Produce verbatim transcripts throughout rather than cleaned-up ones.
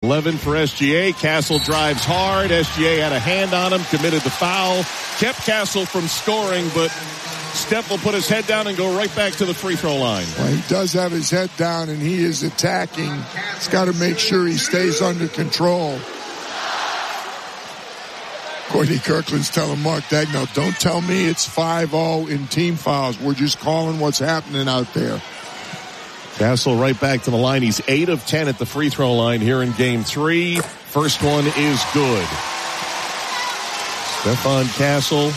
eleven for S G A. Castle drives hard. S G A had a hand on him, committed the foul, kept Castle from scoring, but Steph will put his head down and go right back to the free throw line. Well, he does have his head down, and he is attacking. He's got to make sure he stays under control. Courtney Kirkland's telling Mark Daigneault, don't tell me it's five oh in team fouls. We're just calling what's happening out there. Castle right back to the line. He's eight of ten at the free throw line here in game three. First one is good. Stephon Castle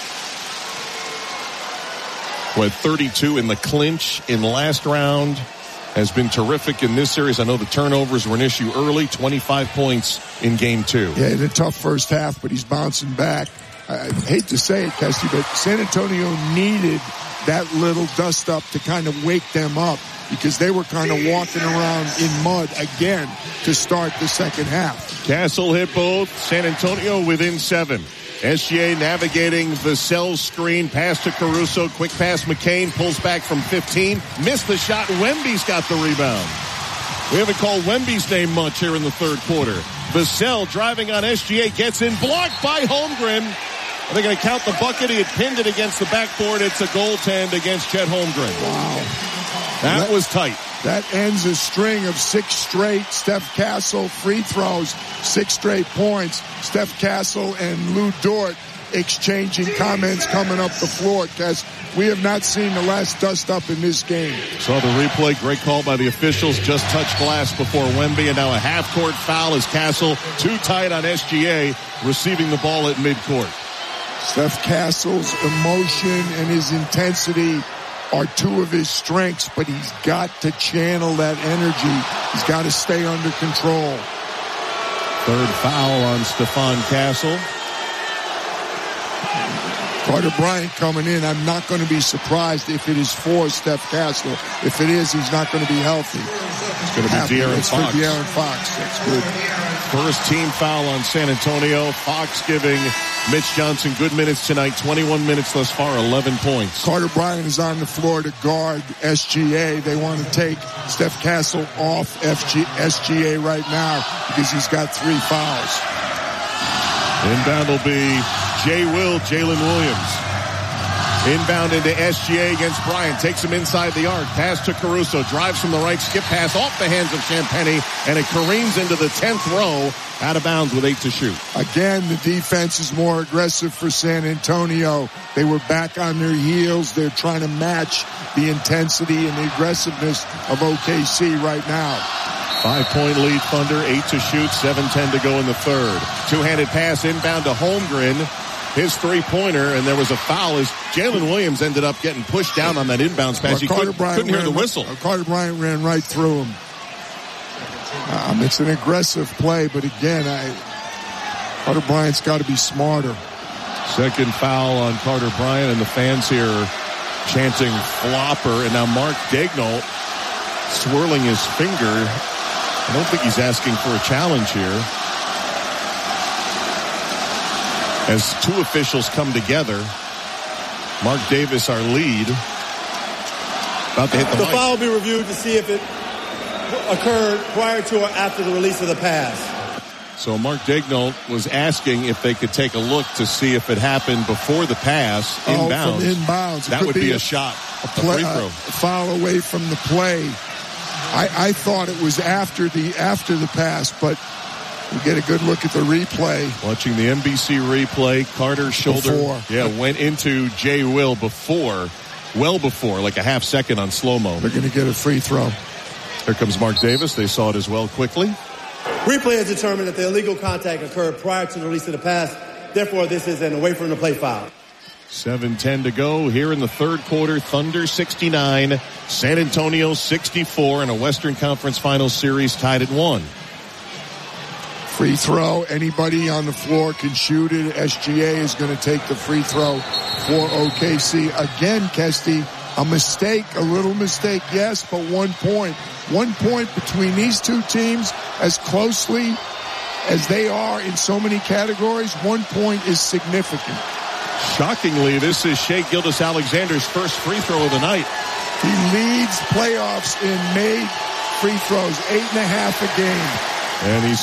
with thirty-two in the clinch in last round. Has been terrific in this series. I know the turnovers were an issue early. twenty-five points in game two. Yeah, in a tough first half, but he's bouncing back. I hate to say it, Kesty, but San Antonio needed that little dust up to kind of wake them up because they were kind of walking around in mud again to start the second half. Castle hit both. San Antonio within seven. S G A navigating the cell screen. Pass to Caruso. Quick pass. McCain pulls back from fifteen. Missed the shot. Wemby's got the rebound. We haven't called Wemby's name much here in the third quarter. Vassell driving on S G A. Gets in. Blocked by Holmgren. Are they going to count the bucket? He had pinned it against the backboard. It's a goaltend against Chet Holmgren. Wow. That, that was tight. That ends a string of six straight Steph Castle free throws, six straight points. Steph Castle and Lou Dort exchanging comments coming up the floor because we have not seen the last dust up in this game. Saw the replay. Great call by the officials. Just touched glass before Wemby, and now a half-court foul as Castle too tight on S G A receiving the ball at midcourt. Steph Castle's emotion and his intensity are two of his strengths, but he's got to channel that energy. He's got to stay under control. Third foul on Stephon Castle. Carter Bryant coming in. I'm not going to be surprised if it is for Steph Castle. If it is, he's not going to be healthy. It's going to be De'Aaron it's Fox. For De'Aaron Fox. That's good. First team foul on San Antonio. Fox giving Mitch Johnson good minutes tonight. twenty-one minutes thus far, eleven points. Carter Bryant is on the floor to guard S G A. They want to take Steph Castle off F G, S G A right now because he's got three fouls. Inbound will be Jay Will, Jalen Williams. Inbound into S G A against Bryant. Takes him inside the arc. Pass to Caruso. Drives from the right. Skip pass off the hands of Champagnie. And it careens into the tenth row. Out of bounds with eight to shoot. Again, the defense is more aggressive for San Antonio. They were back on their heels. They're trying to match the intensity and the aggressiveness of O K C right now. Five-point lead, Thunder. Eight to shoot. seven ten to go in the third. Two-handed pass inbound to Holmgren. His three-pointer, and there was a foul as Jalen Williams ended up getting pushed down on that inbounds pass. He couldn't, couldn't hear the whistle. Right, Carter Bryant ran right through him. Um, it's an aggressive play, but again, I, Carter Bryant's got to be smarter. Second foul on Carter Bryant, and the fans here chanting flopper. And now Mark Daigneault swirling his finger. I don't think he's asking for a challenge here. As two officials come together, Mark Davis, our lead, about to hit the The light. foul will be reviewed to see if it occurred prior to or after the release of the pass. So Mark Daigneault was asking if they could take a look to see if it happened before the pass, inbounds. Oh, from inbounds. It that would be, be a, a shot, a, play, a free throw. A foul away from the play. I, I thought it was after the after the pass, but we get a good look at the replay. Watching the N B C replay, Carter's shoulder Before. yeah, went into Jay Will before, well before, like a half second on slow-mo. They're going to get a free throw. Here comes Mark Davis. They saw it as well quickly. Replay has determined that the illegal contact occurred prior to the release of the pass. Therefore, this is an away from the play foul. seven ten to go here in the third quarter. Thunder sixty-nine, San Antonio sixty-four, in a Western Conference Finals series tied at one. Free throw. Anybody on the floor can shoot it. S G A is going to take the free throw for O K C. Again, Kesty, a mistake, a little mistake, yes, but one point. One point between these two teams, as closely as they are in so many categories, one point is significant. Shockingly, this is Shai Gilgeous-Alexander's first free throw of the night. He leads playoffs in made free throws, eight and a half a game. And he's